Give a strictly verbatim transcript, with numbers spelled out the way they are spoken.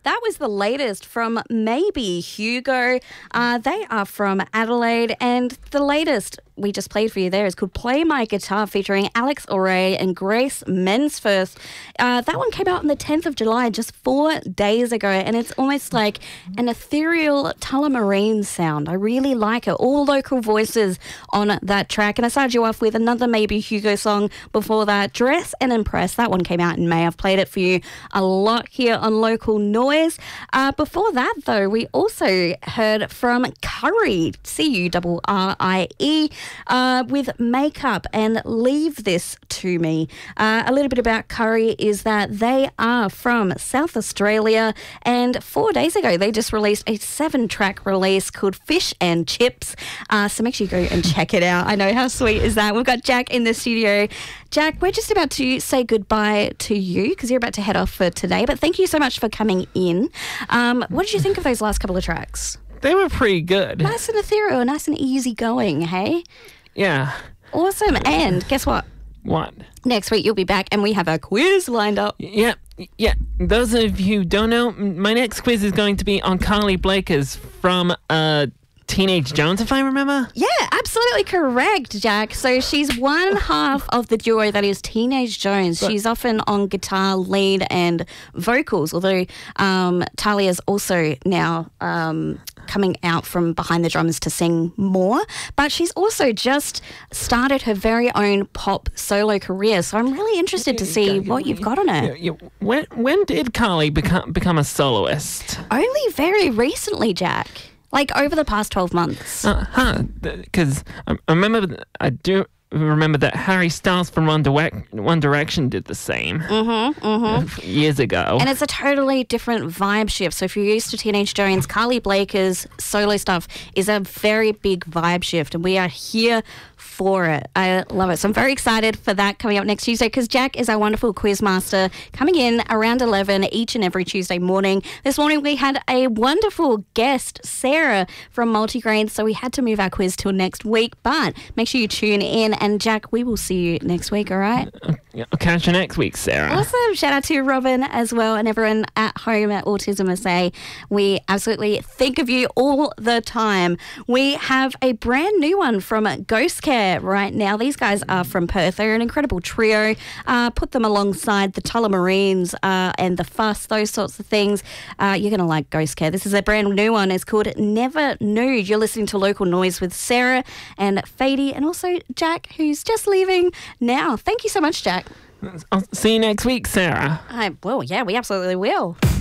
That was the latest from Maybe Hugo. Uh, they are from Adelaide, and the latest we just played for you there is called Play My Guitar, featuring Alex Oray and Grace Mensforth. Uh, that one came out on the tenth of July, just four days ago, and it's almost like an ethereal Tullamarine sound. I really like it. All local voices on that track. And I started you off with another Maybe Hugo song before that, Dress and Impress. That one came out in May. I've played it for you a lot here on Local Noise. Uh, before that, though, we also heard from Currie, C U R R I E, uh, with Makeup and Leave This To Me. Uh, a little bit about Currie is that they are from South Australia, and four days ago they just released a seven-track release called Fish and Chips. Uh, so make sure you go and check it out. I know, how sweet is that? We've got Jack in the studio. Jack, we're just about to say goodbye to you because you're about to head off for today, but thank you so much for coming in. Um, what did you think of those last couple of tracks? They were pretty good. Nice and ethereal, nice and easy going, hey? Yeah. Awesome. And guess what? What? Next week you'll be back and we have a quiz lined up. Yeah, yeah. Those of you who don't know, my next quiz is going to be on Carly Blakers from uh, Teenage Jones, if I remember. Yeah, absolutely correct, Jack. So she's one half of the duo that is Teenage Jones. But she's often on guitar, lead and vocals, although um, Talia's also now um, coming out from behind the drums to sing more. But she's also just started her very own pop solo career. So I'm really interested to see what you've got on her. Yeah, yeah. When, when did Carly become, become a soloist? Only very recently, Jack. Like over the past twelve months. Uh huh. Because I, I remember, I do remember that Harry Styles from One, Direc- One Direction did the same mm-hmm, mm-hmm. years ago. And it's a totally different vibe shift. So if you're used to Teenage Jones, Carly Blakers solo stuff is a very big vibe shift, and we are here for it. I love it. So I'm very excited for that coming up next Tuesday because Jack is our wonderful quiz master coming in around eleven each and every Tuesday morning. This morning we had a wonderful guest, Sarah from Multigrain, so we had to move our quiz till next week, but make sure you tune in, and Jack, we will see you next week, all right? I'll catch you next week, Sarah. Awesome. Shout out to Robin as well and everyone at home at Autism S A. We absolutely think of you all the time. We have a brand new one from Ghost Care right now. These guys are from Perth. They're an incredible trio. Uh, put them alongside the Tullamarines uh, and the Fuss, those sorts of things. Uh, you're going to like Ghost Care. This is a brand new one. It's called Never Nude. You're listening to Local Noise with Sarah and Fady and also Jack, who's just leaving now. Thank you so much, Jack. I'll see you next week, Sarah. I, well, yeah, we absolutely will.